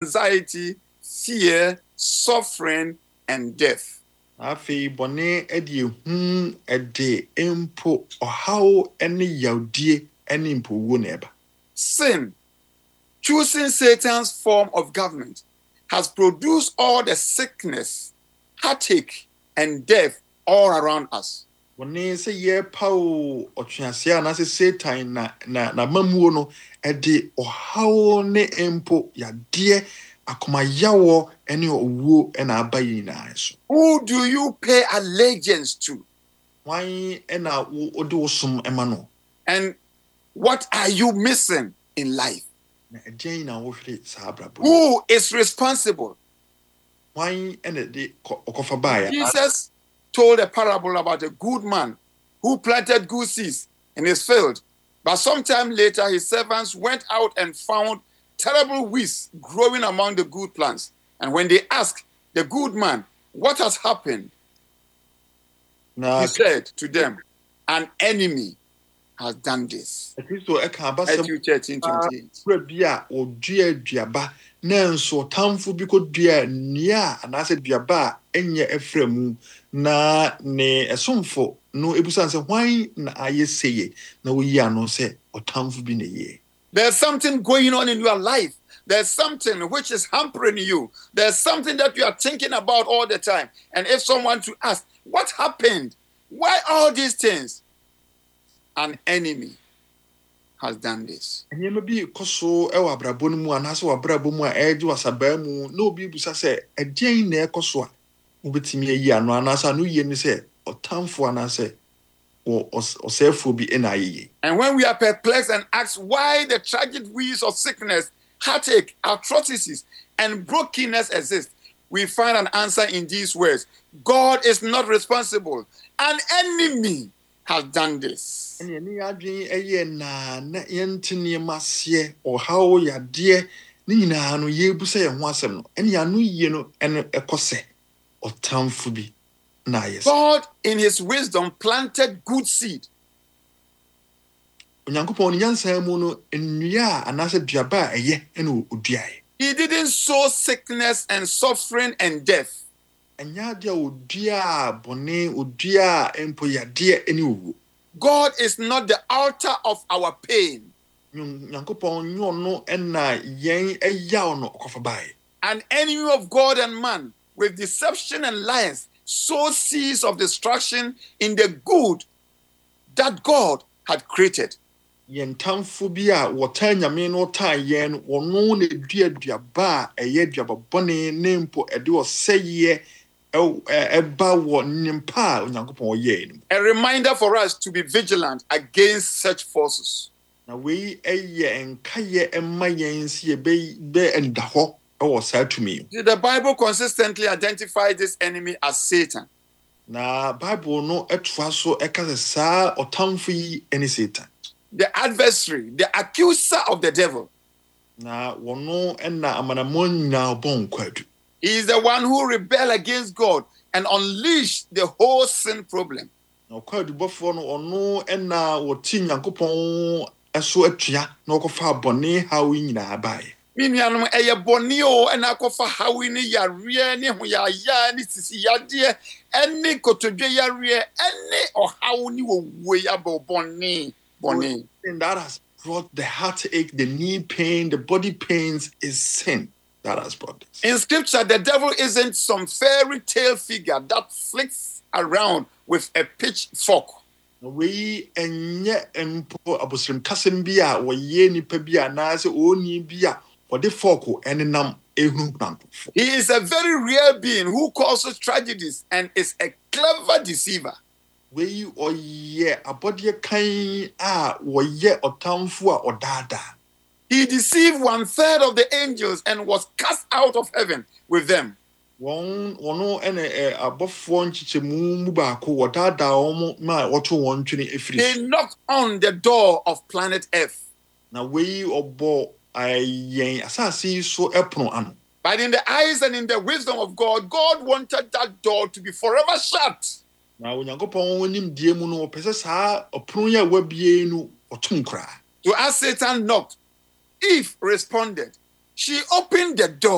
anxiety, fear, suffering, and death. Afi bone edi ede empo ohaw ene yawdie ene mpo wo na eba. Sin, choosing Satan's form of government, has produced all the sickness, heartache, and death all around us. Bone se ye pawo otwease anase Satan na mamuo no ede ohaw ne empo yade akomayawo ene owuo ena abayi na so. Who do you pay allegiance to? Why ena wo ode wo som ema no? And what are you missing in life? Na ejen na wo hwere sa abrabo. Who is responsible? Why ena de okofa ba ya? Jesus told a parable about a good man who planted good seeds in his field. But sometime later, his servants went out and found terrible weeds growing among the good plants. And when they asked the good man, "What has happened?" he said to them, "An enemy has done this." Matthew 13:28. Bia odua duaba nanso tamfo bi ko dua nia anase duaba enye efremu na ne esomfo no ebusan se hwan na ayeseye na woyi ano se otamfo bi na ye. There's something going on in your life. There's something which is hampering you. There's something that you are thinking about all the time. And if someone to ask, "What happened? Why all these things?" An enemy has done this. Anyema bi koso e wa brabo no mu anase wa brabo mu a eje wasaba mu na obi busa se edien na ekoso a obetimi ayi ano anase no ye ni se otamfo anase osefo bi ena ayi. And when we are perplexed and ask why the tragic weeds of sickness, heartache, atrocities, and brokenness exist, we find an answer in these words: God is not responsible. An enemy has done this. And ni adwen eye na yentini masie ohawo yade ni nyina no yebusa ye ho asem no ene ya no yie no ene ekose otamfo bi na yes. God in his wisdom planted good seed. Onyankopon ni yansa mu no nnua anase duaba eye ene oduae. He didn't sow sickness and suffering and death. Anyade odua bone odua empo yade ene owu. God is not the author of our pain. Nyankopon nyo no ena yen eyaw no okofa bae. An enemy of God and man with deception and lies sow seeds of destruction in the good that God had created. Yen tamfo bi a wota nyame no ta yen wono na duaba eye duaba bone ne mpo ede oseye eba wo nimpa onyankopon ye ni. A reminder for us to be vigilant against such forces. Na we eye enkaye emma yen sie be endaho e wo sa tumi. The Bible consistently identifies this enemy as Satan. Na Bible no etwa so ekase sa otamfo yi eni Satan. The adversary, the accuser of the devil. Na wono ena amanamon na bon kwadu. He is the one who rebelled against God and unleashed the whole sin problem. Na kwadu bofo no ono ena woti Nyankopon eso atua na okofa bone hawi nyina abae. Minuanom eye bone o ena akofa hawi ni yare ni hoyaya ni sisi yade eni kotodwe yare eni ohawo ni wowue ya bone. And that has brought the heartache, the knee pain, the body pains is sin that has brought this. In scripture, the devil isn't some fairy tale figure that flicks around with a pitchfork. We enye empo abosrem kasem bia wo ye nipa bia na se oni bia for the fork enenam ehunu knampofo. He is a very real being who causes tragedies and is a clever deceiver. We oye abodie kan a wo ye otamfo a odada. He deceived 1/3 of the angels and was cast out of heaven with them. Wono ene abofo nchichemu mu ba ko odada omo ma woto won twene efiri. He knocked on the door of planet Earth. Na we obo ayen asasi so epono ano. But in the eyes and in the wisdom of God, God wanted that door to be forever shut. Na onyankopon onim die mu no opese saa opron ya wabie no otum kra. So as Satan knocked, Eve responded. She opened the door.